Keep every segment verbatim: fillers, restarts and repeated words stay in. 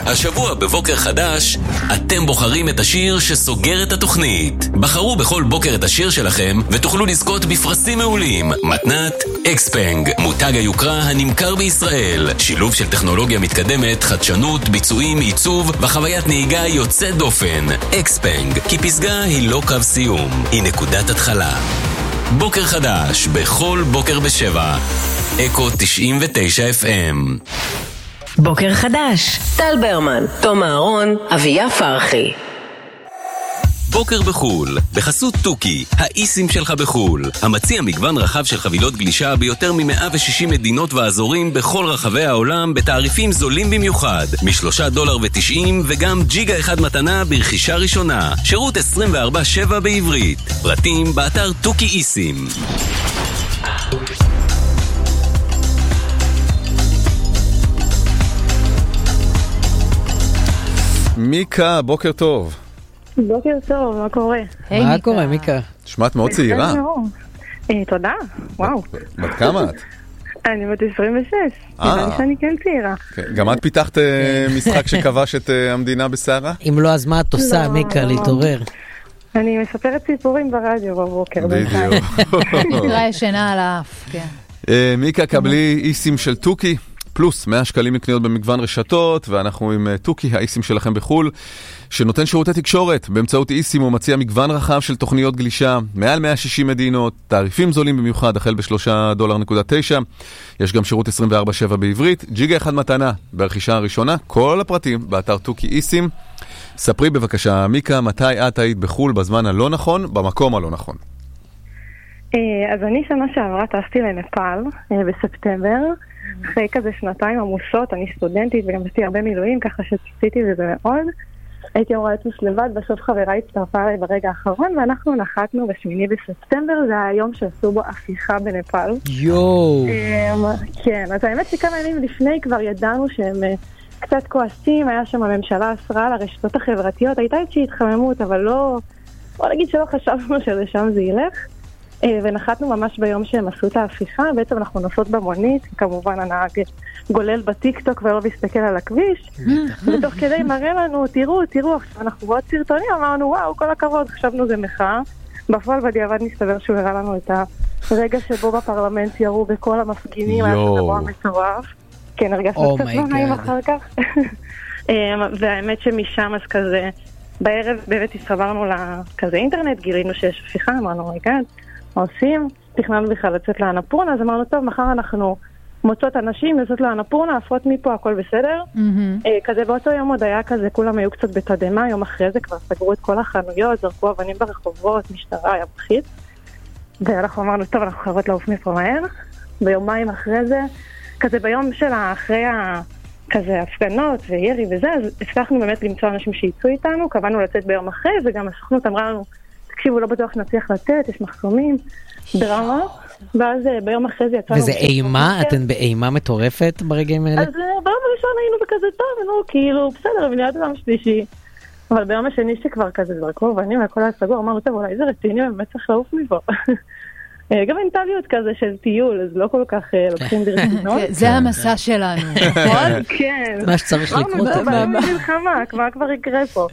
השבוע בבוקר חדש, אתם בוחרים את השיר שסוגר את התוכנית. בחרו בכל בוקר את השיר שלכם ותוכלו לזכות בפרסים מעולים. מתנת אקספנג, מותג היוקרה הנמכר בישראל. שילוב של טכנולוגיה מתקדמת, חדשנות, ביצועים, עיצוב וחוויית נהיגה יוצאת דופן. אקספנג, כי פסגה היא לא קו סיום, היא נקודת התחלה. בוקר חדש, בכל בוקר בשבע. אקו תשעים ותשע אף אם. בוקר חדש, טל ברמן, תום אהרון, אביה פרחי. בוקר בחול, בחסות טוקי, האיסים שלך בחול. המציע מגוון רחב של חבילות גלישה ביותר מ-מאה ושישים מדינות ואזורים בכל רחבי העולם בתעריפים זולים במיוחד, משלושה דולר ותשעים וגם ג'יגה אחד מתנה ברכישה ראשונה. שירות עשרים וארבע שבע בעברית. פרטים באתר טוקי איסים. מיקה, בוקר טוב. בוקר טוב, מה קורה? מה קורה, מיקה? שמעת מאוד צעירה. תודה, וואו. בת כמה את? אני בת עשרים ושש, נראה לי שאני כן צעירה. גם את פיתחת משחק שכבש את המדינה בסערה? אם לא, אז מה את עושה, מיקה, להתעורר? אני מספרת סיפורים ברדיו בבוקר. בדיוק. נראה ישנה על האף, כן. מיקה, קבלי איסים של טוקי. פלוס מאה שקלים לקניות במגוון רשתות, ואנחנו עם טוקי, האיסים שלכם בחול, שנותן שירותי תקשורת. באמצעות איסים הוא מציע מגוון רחב של תוכניות גלישה, מעל מאה ושישים מדינות, תעריפים זולים במיוחד, החל בשלושה דולר נקודה תשע. יש גם שירות עשרים וארבע שבע בעברית, ג'יגה אחד מתנה ברכישה הראשונה. כל הפרטים באתר טוקי איסים. ספרי בבקשה, מיקה, מתי את היית בחול בזמן הלא נכון, במקום הלא נכון? אז אני שנה שעברה טסתי לנפאל בספטמבר, אחרי כזה שנתיים עמוסות, אני סטודנטית וגם עשיתי הרבה מילואים, ככה שציפיתי וזה מאוד. הייתי אמורה לטוס לבד, בסוף חברה הצטרפה עליי ברגע האחרון, ואנחנו נחתנו בשמיני בספטמבר, זה היום שעשו בו הפיכה בנפאל. יואו. כן, אז האמת שכמה ימים לפני כבר ידענו שהם קצת כועסים, היה שם הממשלה אסרה על הרשתות החברתיות, הייתה איזושהי התחממות, אבל לא, בוא נגיד שלא חשבנו שלשם זה ילך. ונחתנו ממש ביום שהם עשו את ההפיכה, בעצם אנחנו נוסעות במונית, כמובן הנהג גולל בטיקטוק ולא מסתכל על הכביש, ותוך כדי מראה לנו, תראו, תראו, עכשיו אנחנו בעוד סרטונים, אמרנו וואו, כל הכבוד, חשבנו זה מחאה, בפועל בדיעבד מסתבר שהוא הראה לנו את הרגע שבו בפרלמנט ירו בכל המפגינים, היה דבר מטורף, כן, הרגשנו קצת נעים אחר כך, והאמת שמשם אז כזה, בערב באמת הסתברנו לכזה אינטרנט, גילינו שיש הפיכה, אמרנו רגע, מה עושים? תכננו בכלל לצאת לאנפורנה, אז אמרנו, טוב, מחר אנחנו מוצאות אנשים, לצאת לאנפורנה, עפות מפה, הכל בסדר. Mm-hmm. כזה באותו יום עוד היה כזה, כולם היו קצת בתדמה, יום אחרי זה כבר סגרו את כל החנויות, זרקו אבנים ברחובות, משטרה, היה מחיד. ואנחנו אמרנו, טוב, אנחנו חייבות לעוף מפה מהר. ביומיים אחרי זה, כזה ביום של אחרי ה... כזה הפגנות וירי וזה, אז הצלחנו באמת למצוא אנשים שיצאו איתנו, קבענו לצאת ביום אחרי, וגם הסוכנות אמרה לנו, תקשיבו, לא בטוח שנצליח לצאת, יש מחסומים, דרמה, ואז ביום אחרי זה יצאנו... וזה אימה? אתן באימה מטורפת ברגעים האלה? אז ביום הראשון היינו בכזה טוב, נו, כאילו, בסדר, ונהיה דבר שלישי. אבל ביום השני שכבר כזה זרקו, ואני והכל היה סגור, אמרנו, טוב, אולי זה רציני, באמת צריך לעוף מפה. גם מנטליות כזה של טיול, אז לא כל כך לוקחים ברצינות. זה המסע שלנו, נכון? כן. מה שצריך לקרות. אמרנו, זה מלחמה, כבר כבר יקרה פה.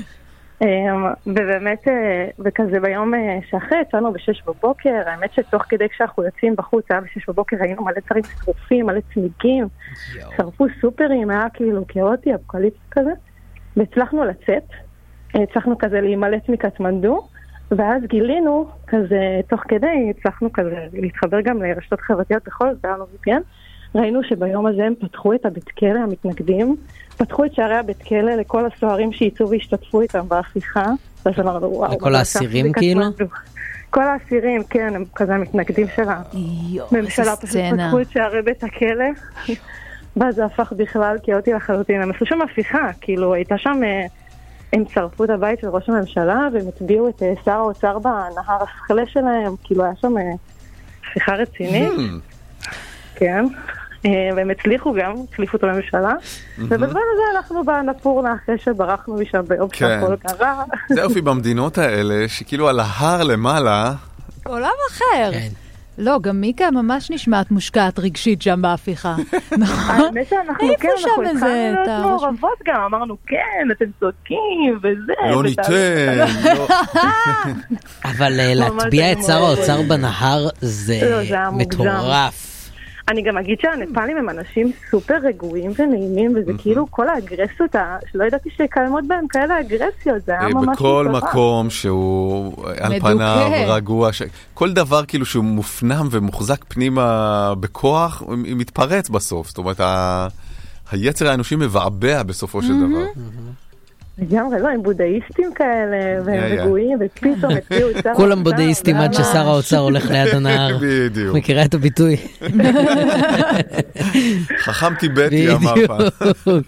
ובאמת, וכזה ביום שאחרי, יצאנו בשש בבוקר, האמת שתוך כדי כשאנחנו יוצאים בחוץ, היה בשש בבוקר, היינו מלא צרים שרופים, מלא צמיגים, שרפו סופרים, היה כאילו כאוטי, אפוקליפס כזה, והצלחנו לצאת, הצלחנו כזה להימלט מקטמנדו, ואז גילינו, כזה, תוך כדי, הצלחנו כזה להתחבר גם לרשתות חברתיות בכל זאת, כן? ראינו שביום הזה הם פתחו את הבית כלא, המתנגדים, פתחו את שערי הבית כלא לכל הסוהרים שיצאו והשתתפו איתם בהפיכה, ואז אמרנו, וואו. לכל האסירים כאילו? כל האסירים, כן, הם כזה המתנגדים של הממשלה, פשוט פתחו את שערי בית הכלא, ואז זה הפך בכלל כאוטי לחלוטין. הם עשו שם הפיכה, כאילו, הייתה שם... הם צרפו את הבית של ראש הממשלה, והם הצביעו את שר האוצר בנהר השכלה שלהם, כאילו היה שם שיחה רצינית. כן. והם הצליחו גם, הצליחו אותו לממשלה. ובזמן הזה אנחנו באנפורנה, אחרי שברחנו משם ביום שהכל קרה. זה אופי במדינות האלה, שכאילו על ההר למעלה... עולם אחר. לא, גם מיקה ממש נשמעת מושקעת רגשית שם בהפיכה. האמת שאנחנו כן, איפה שם אנחנו איזה התחלנו להיות תאריך? מעורבות גם, אמרנו כן, אתם צודקים וזה. לא ותעשו- ניתן. לא. אבל אה, ממש להטביע היה את שר מאוד. האוצר בנהר זה לא, זה היה מוגזם. מטורף. אני גם אגיד שהנפאלים הם אנשים סופר רגועים ונעימים, וזה כאילו כל האגרסיות, ה- שלא ידעתי שקיימות בהם כאלה אגרסיות, זה היה אה, ממש בכל מטורף. מקום שהוא על מדוכא. פניו רגוע, ש- כל דבר כאילו שהוא מופנם ומוחזק פנימה בכוח, הוא הוא מתפרץ בסוף. זאת אומרת, ה- היצר האנושי מבעבע בסופו של דבר. לגמרי, לא, הם בודהיסטים כאלה, יא, והם יא. רגועים, ופתאום הציעו את שר האוצר. כולם בודהיסטים עד ממש. ששר האוצר הולך ליד הנהר. בדיוק. מכירה את הביטוי? חכם טיבטי אמר פעם. בדיוק.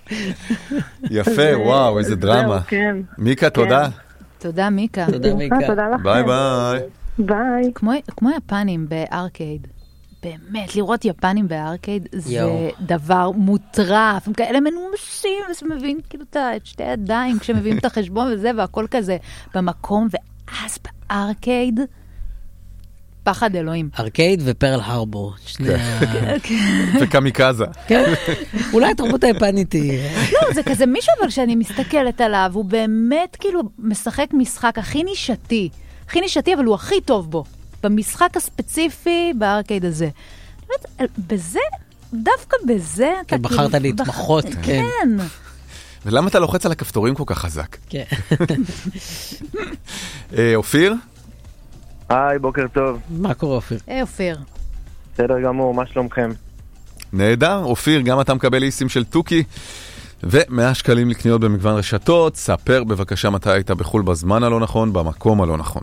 יפה, וואו, איזה דרמה. זהו, כן. מיקה, תודה. תודה, מיקה. תודה מיקה. תודה לכם. ביי ביי. ביי. כמו, כמו יפנים בארקייד. באמת, לראות יפנים בארקייד זה יואו. דבר מוטרף. הם כאלה מנומשים, ומביאים כאילו את ה- את שתי הידיים כשמביאים את החשבון וזה, והכל כזה במקום, ואז בארקייד, פחד אלוהים. ארקייד ופרל הרבור. שני ה... וקמיקזה. כן. אולי התרבות היפנית היא... לא, זה כזה מישהו אבל שאני מסתכלת עליו, הוא באמת כאילו משחק משחק הכי נישתי. הכי נישתי, אבל הוא הכי טוב בו. במשחק הספציפי, בארקייד הזה. אני אומרת, בזה, דווקא בזה, אתה כן, בחרת כאילו- להתמחות, בח- כן. כן. ולמה אתה לוחץ על הכפתורים כל כך חזק? כן. אה, אופיר? היי, בוקר טוב. מה קורה, אופיר? היי, אופיר. בסדר גמור, מה שלומכם? נהדר, אופיר, גם אתה מקבל איסים של טוקי, ו-מאה שקלים לקניות במגוון רשתות. ספר בבקשה מתי היית בחול בזמן הלא נכון, במקום הלא נכון.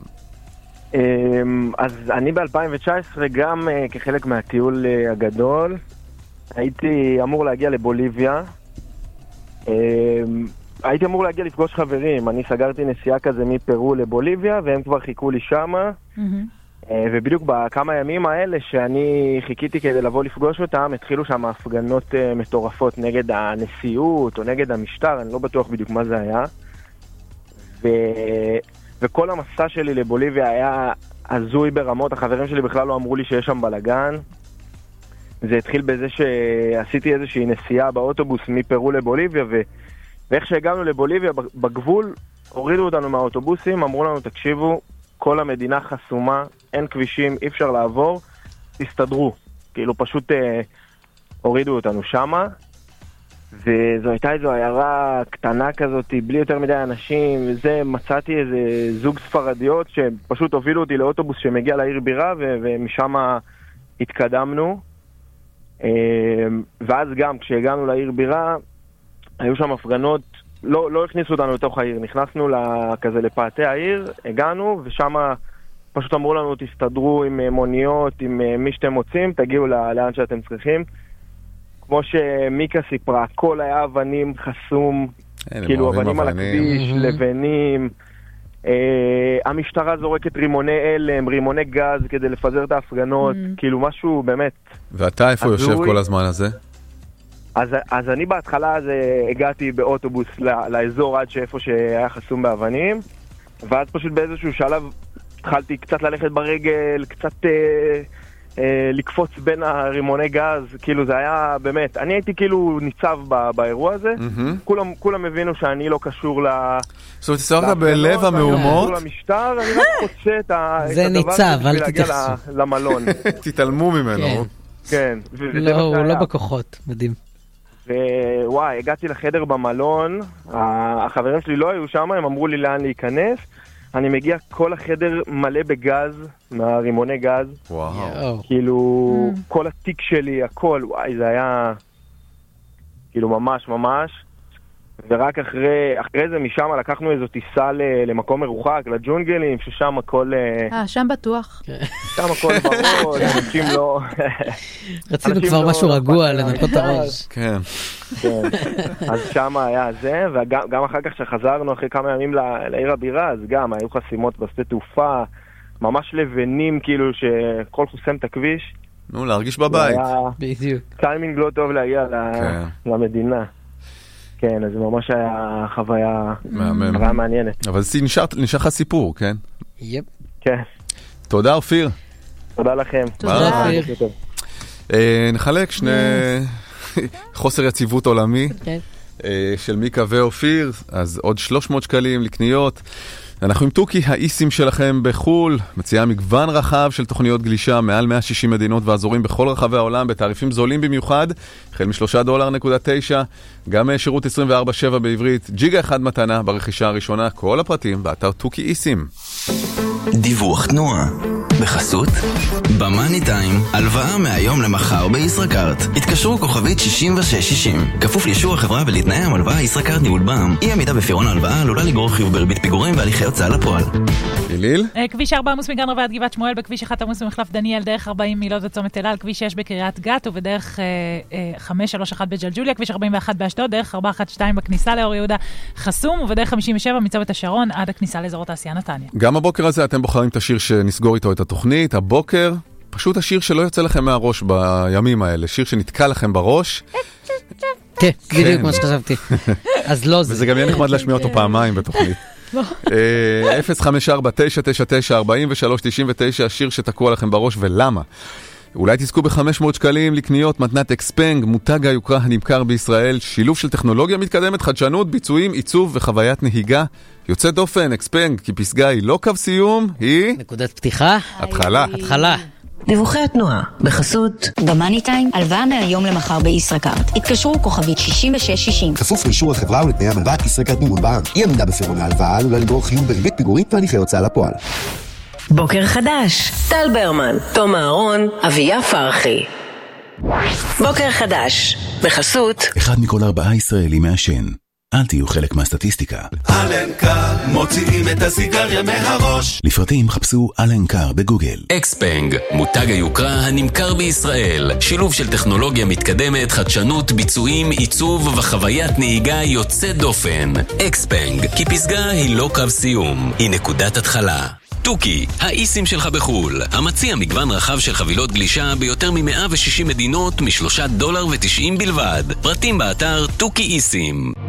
אמ, אז אני ב-אלפיים תשע עשרה גם אה, כחלק מהטיול אה, הגדול, הייתי אמור להגיע לבוליביה. אמ, הייתי אמור להגיע לפגוש חברים, אני סגרתי נסיעה כזה מפרו לבוליביה, והם כבר חיכו לי שמה. מהמם. אה, ובדיוק בכמה ימים האלה שאני חיכיתי כדי לבוא לפגוש אותם, התחילו שם הפגנות אה, מטורפות נגד הנשיאות או נגד המשטר, אני לא בטוח בדיוק מה זה היה. ו... וכל המסע שלי לבוליביה היה הזוי ברמות, החברים שלי בכלל לא אמרו לי שיש שם בלגן. זה התחיל בזה שעשיתי איזושהי נסיעה באוטובוס מפרו לבוליביה, ו... ואיך שהגענו לבוליביה בגבול, הורידו אותנו מהאוטובוסים, אמרו לנו תקשיבו, כל המדינה חסומה, אין כבישים, אי אפשר לעבור, תסתדרו. כאילו פשוט אה, הורידו אותנו שמה, וזו הייתה איזו עיירה קטנה כזאת, בלי יותר מדי אנשים, וזה, מצאתי איזה זוג ספרדיות שפשוט הובילו אותי לאוטובוס שמגיע לעיר בירה, ו- ומשם התקדמנו. אה, ואז גם כשהגענו לעיר בירה, היו שם הפגנות, לא, לא הכניסו אותנו לתוך העיר, נכנסנו כזה לפאתי העיר, הגענו, ושם פשוט אמרו לנו, תסתדרו עם מוניות, עם מי שאתם מוצאים, תגיעו לאן שאתם צריכים. כמו שמיקה סיפרה, הכל היה אבנים חסום, כאילו אבנים על הכביש, לבנים, אה, המשטרה זורקת רימוני אלם, רימוני גז כדי לפזר את ההפגנות, כאילו משהו באמת. ואתה איפה יושב כל הזמן הזה? אז, אז אני בהתחלה אז הגעתי באוטובוס לאזור עד שאיפה שהיה חסום באבנים, ואז פשוט באיזשהו שלב התחלתי קצת ללכת ברגל, קצת אה, אה, לקפוץ בין הרימוני גז, כאילו זה היה באמת, אני הייתי כאילו ניצב ב, באירוע הזה, mm-hmm. כולם, כולם הבינו שאני לא קשור ל... זאת אומרת, תסתובבת בלב המהומות? אני למשטר, אני רק חוצה את הדבר זה ניצב, אל תתייחסו. למלון. תתעלמו ממנו. כן. לא, הוא לא בכוחות, מדהים. ווואי, הגעתי לחדר במלון, החברים שלי לא היו שם, הם אמרו לי לאן להיכנס, אני מגיע, כל החדר מלא בגז, מהרימוני גז, וואו. כאילו, כל התיק שלי, הכל, וואי, זה היה, כאילו, ממש, ממש, ורק אחרי, אחרי זה משם לקחנו איזו טיסה למקום מרוחק, לג'ונגלים, ששם הכל... אה, שם בטוח. שם הכל בראש, אנשים לא... רצינו כבר משהו רגוע, לנקות את הראש. כן. אז שם היה זה, וגם אחר כך שחזרנו אחרי כמה ימים לעיר הבירה, אז גם היו חסימות בשדה תעופה, ממש לבנים, כאילו, שכל חוסם את הכביש. נו, להרגיש בבית. בדיוק. טיימינג לא טוב להגיע למדינה. כן, אז זה ממש היה חוויה מעניינת. אבל נשאר לך סיפור, כן? יפ. כן. תודה, אופיר. תודה לכם. תודה. נחלק שני חוסר יציבות עולמי של מיקה ואופיר, אז עוד שלוש מאות שקלים לקניות. אנחנו עם טוקי, האיסים שלכם בחול, מציעה מגוון רחב של תוכניות גלישה, מעל מאה ושישים מדינות ואזורים בכל רחבי העולם, בתעריפים זולים במיוחד, החל משלושה דולר נקודה תשע, גם שירות עשרים וארבע שבע בעברית, ג'יגה אחד מתנה ברכישה הראשונה, כל הפרטים באתר טוקי איסים. דיווח תנועה בחסות במאני טיים, הלוואה מהיום למחר בישראכרט. התקשרו כוכבית שישים ושש שישים, כפוף לאישור החברה ולתנאי המלוואה. ישראכרט ניהול בע"מ. אי עמידה בפירעון ההלוואה עלולה לגרור חיוב בריבית פיגורים והליכי הוצאה לפועל. ליל? כביש ארבע עמוס מגן רבי עד גבעת שמואל, בכביש אחד עמוס ממחלף דניאל, דרך ארבעים מילות וצומת אל על, כביש שש בקריית גת ובדרך חמש שלוש אחת בג'לג'וליה, כביש ארבעים ואחת באשדוד, דרך ארבע אחת שתיים בכניסה לאור יהודה חסום, ובדרך חמישים ושבע מצומת השרון עד הכניסה לאזור התעשייה נתניה. גם הבוקר הזה אתם בוחרים את השיר שנסגור איתו את התוכנית. הבוקר פשוט השיר שלא יוצא לכם מהראש בימים האלה, שיר שנתקע לכם בראש. כן, בדיוק כמו שחשבתי. אז לא זה. וזה גם יהיה נחמד להשמיע אותו פעמיים בתוכנית. אפס חמש ארבע תשע תשע תשע ארבע שלוש תשע תשע, השיר שתקוע לכם בראש ולמה. אולי תזכו ב-חמש מאות שקלים לקניות מתנת אקספנג, מותג היוקרה הנמכר בישראל, שילוב של טכנולוגיה מתקדמת, חדשנות, ביצועים, עיצוב וחוויית נהיגה. יוצא דופן, אקספנג, כי פסגה היא לא קו סיום, היא... נקודת פתיחה. התחלה. התחלה. דיווחי התנועה בחסות במאני טיים, הלוואה מהיום למחר בישראכרט. התקשרו כוכבית שישים ושש שישים. כפוף לאישור החברה ולתנאי המלוואה. ישראכרט ניהול בע"מ. אי עמידה בפירעון ההלוואה עלולה לגרור חיוב בריבית פיגורים והליכי הוצאה לפועל. בוקר חדש, טל ברמן, תום אהרון, אביה פרחי. בוקר חדש בחסות אחד מכל ארבעה ישראלים מעשן. אל תהיו חלק מהסטטיסטיקה. אלנקר, מוציאים את הסיגריה מהראש. לפרטים חפשו אלנקר בגוגל. אקספנג, מותג היוקרה הנמכר בישראל. שילוב של טכנולוגיה מתקדמת, חדשנות, ביצועים, עיצוב וחוויית נהיגה יוצאת דופן. אקספנג, כי פסגה היא לא קו סיום, היא נקודת התחלה. טוקי, האיסים שלך בחול. המציע מגוון רחב של חבילות גלישה ביותר מ-מאה ושישים מדינות משלושה דולר ותשעים בלבד. פרטים באתר טוקי איסים.